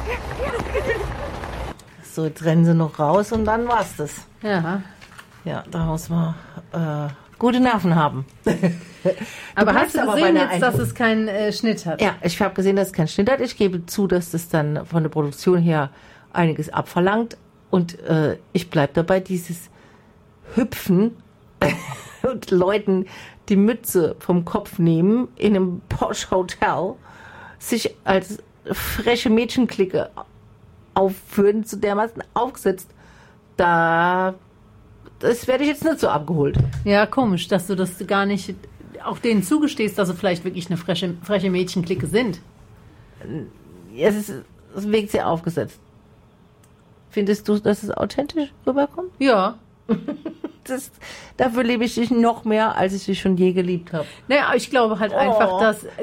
So, jetzt rennen sie noch raus und dann war's das. Ja. Ja, da muss man gute Nerven haben. Aber hast bleibst du aber gesehen bei der jetzt, dass es keinen Schnitt hat? Ja, ich habe gesehen, dass es keinen Schnitt hat. Ich gebe zu, dass das dann von der Produktion her einiges abverlangt. Und ich bleib dabei, dieses Hüpfen und Leuten die Mütze vom Kopf nehmen in einem Posh-Hotel, sich als freche Mädchenklicke aufführen, zu dermaßen aufgesetzt. Das werde ich jetzt nicht so abgeholt. Ja, komisch, dass du das gar nicht auch denen zugestehst, dass sie vielleicht wirklich eine freche Mädchenklicke sind. Es wirkt sehr aufgesetzt. Findest du, dass es authentisch rüberkommt? Ja. Dafür liebe ich dich noch mehr, als ich dich schon je geliebt habe. Naja, ich glaube halt einfach, dass